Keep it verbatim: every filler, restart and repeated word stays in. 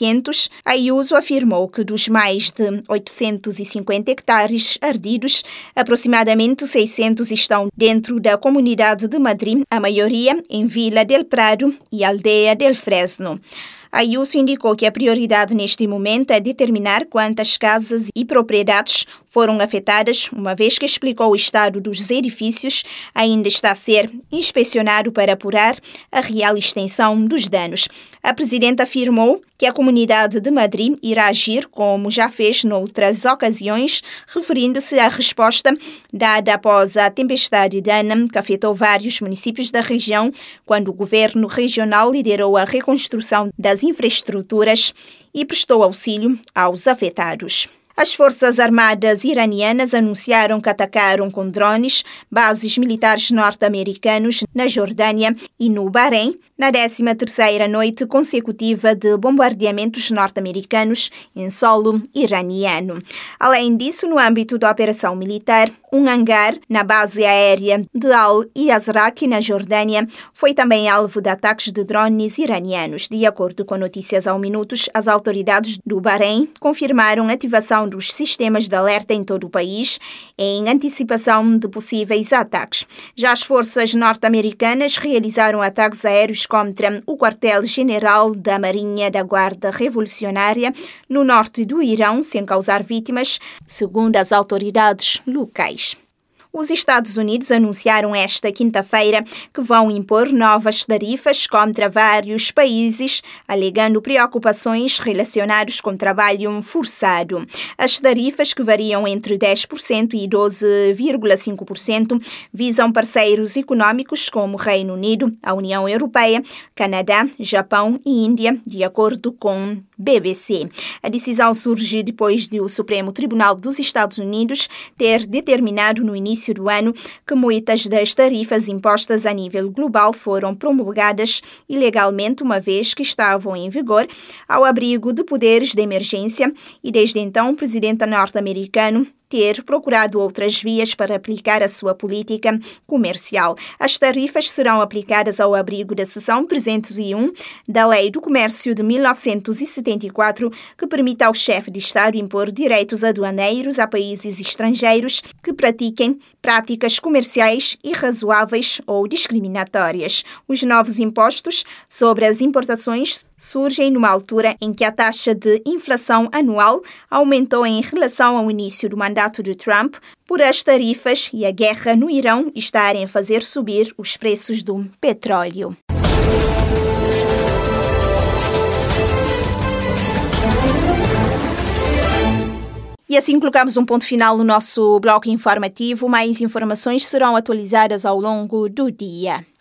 seiscentos, Ayuso afirmou que dos mais de oitocentos e cinquenta hectares ardidos, aproximadamente seiscentos estão dentro da Comunidade de Madrid, a maioria em Vila del Prado e Aldeia del Fresno. Ayuso indicou que a prioridade neste momento é determinar quantas casas e propriedades foram afetadas, uma vez que explicou o estado dos edifícios ainda está a ser inspecionado para apurar a real extensão dos danos. A presidenta afirmou que a Comunidade de Madrid irá agir como já fez noutras ocasiões, referindo-se à resposta dada após a tempestade Dana, que afetou vários municípios da região, quando o governo regional liderou a reconstrução das infraestruturas e prestou auxílio aos afetados. As Forças Armadas iranianas anunciaram que atacaram com drones bases militares norte-americanos na Jordânia e no Bahrein, na décima terceira noite consecutiva de bombardeamentos norte-americanos em solo iraniano. Além disso, no âmbito da operação militar, um hangar na base aérea de Al-Yazraq, na Jordânia, foi também alvo de ataques de drones iranianos. De acordo com Notícias ao Minuto, as autoridades do Bahrein confirmaram a ativação dos sistemas de alerta em todo o país em antecipação de possíveis ataques. Já as forças norte-americanas realizaram ataques aéreos contra o quartel-general da Marinha da Guarda Revolucionária no norte do Irão, sem causar vítimas, segundo as autoridades locais. Os Estados Unidos anunciaram esta quinta-feira que vão impor novas tarifas contra vários países, alegando preocupações relacionadas com trabalho forçado. As tarifas, que variam entre dez por cento e doze vírgula cinco por cento, visam parceiros econômicos como Reino Unido, a União Europeia, Canadá, Japão e Índia, de acordo com B B C. A decisão surge depois de o Supremo Tribunal dos Estados Unidos ter determinado no início do ano que muitas das tarifas impostas a nível global foram promulgadas ilegalmente, uma vez que estavam em vigor ao abrigo de poderes de emergência, e desde então o presidente norte-americano ter procurado outras vias para aplicar a sua política comercial. As tarifas serão aplicadas ao abrigo da seção trezentos e um da Lei do Comércio de mil novecentos e setenta e quatro, que permite ao chefe de Estado impor direitos aduaneiros a países estrangeiros que pratiquem práticas comerciais irrazoáveis ou discriminatórias. Os novos impostos sobre as importações surgem numa altura em que a taxa de inflação anual aumentou em relação ao início do mandato de Trump, por as tarifas e a guerra no Irão estarem a fazer subir os preços do petróleo. E assim colocamos um ponto final no nosso bloco informativo. Mais informações serão atualizadas ao longo do dia.